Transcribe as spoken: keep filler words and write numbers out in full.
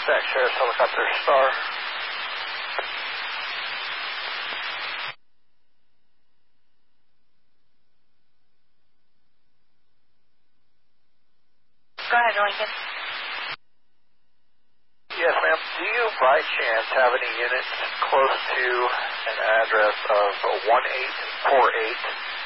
Dispatch, Sheriff's Helicopter Star. Go ahead, Lincoln. Yes, ma'am. Do you by chance have any units close to an address of one eight four eight